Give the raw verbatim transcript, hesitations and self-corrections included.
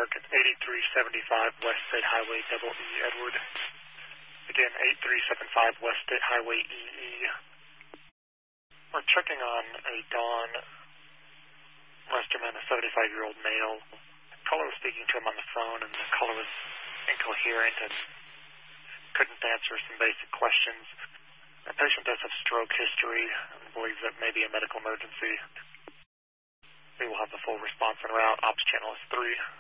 American, eighty-three seventy-five West State Highway, double E, Edward. Again, eighty-three seventy-five West State Highway, E E. We're checking on a Don Westerman, a seventy-five-year-old male. The caller was speaking to him on the phone, and the caller was incoherent and couldn't answer some basic questions. The patient does have stroke history and believes that may be a medical emergency. We will have the full response en route. Ops channel is three.